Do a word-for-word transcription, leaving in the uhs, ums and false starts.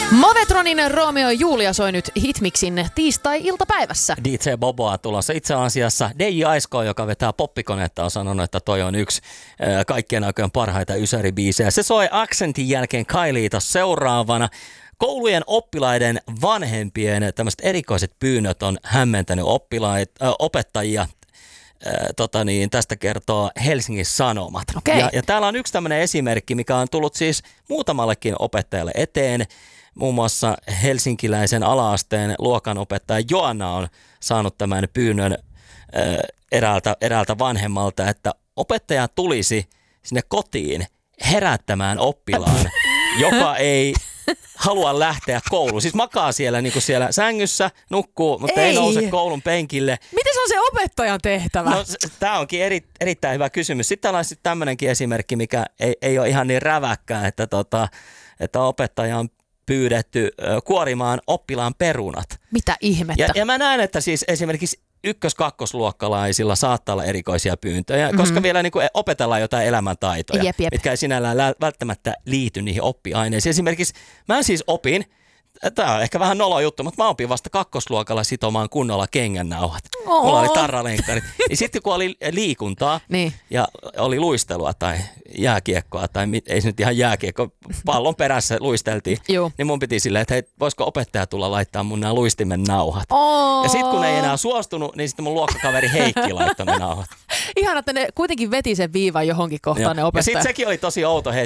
Movetronin Romeo Julia soi nyt Hitmixin tiistai-iltapäivässä. D J Boboa tulossa. Itse asiassa D J Aisko, joka vetää poppikonetta, on sanonut, että toi on yksi äh, kaikkien aikojen parhaita ysäribiisejä. Se soi Accentin jälkeen Kylieta seuraavana. Koulujen oppilaiden vanhempien tämmöiset erikoiset pyynnöt on hämmentänyt oppilait, äh, opettajia. Äh, tota niin, tästä kertoo Helsingin Sanomat. Okay. Ja, ja täällä on yksi tämmöinen esimerkki, mikä on tullut siis muutamallekin opettajalle eteen. Muun muassa helsinkiläisen ala-asteen luokanopettaja Joanna on saanut tämän pyynnön äh, eräältä, eräältä vanhemmalta, että opettaja tulisi sinne kotiin herättämään oppilaan, joka ei halua lähteä kouluun. Siis makaa siellä, niin kuin siellä sängyssä, nukkuu, mutta ei. ei nouse koulun penkille. Miten se on se opettajan tehtävä? No, tämä onkin eri, erittäin hyvä kysymys. Sitten täällä on sitten tämmöinenkin esimerkki, mikä ei, ei ole ihan niin räväkkää, että, tota, että opettaja on pyydetty kuorimaan oppilaan perunat. Mitä ihmettä? Ja, ja mä näen, että siis esimerkiksi ykkös-kakkosluokkalaisilla saattaa olla erikoisia pyyntöjä, mm-hmm. koska vielä niin kuin opetellaan jotain elämäntaitoja, jep, jep. mitkä ei sinällään välttämättä liity niihin oppiaineisiin. Esimerkiksi mä siis opin, tämä on ehkä vähän nolo juttu, mutta mä opin vasta kakkosluokalla sitomaan kunnolla kengännauhat. Oh. Mulla oli tarralenkkarit. Ja sitten kun oli liikuntaa niin. ja oli luistelua tai jääkiekkoa, tai ei se nyt ihan jääkiekko, pallon perässä luisteltiin, niin mun piti silleen, että hei, voisiko opettaja tulla laittaa mun nämä luistimen nauhat. Oh. Ja sitten kun ei enää suostunut, niin sitten mun luokkakaveri Heikki laittoi ne nauhat. Ihan, että ne kuitenkin veti sen viivan johonkin kohtaan ne opettajat. Ja sitten sekin oli tosi outo hetki.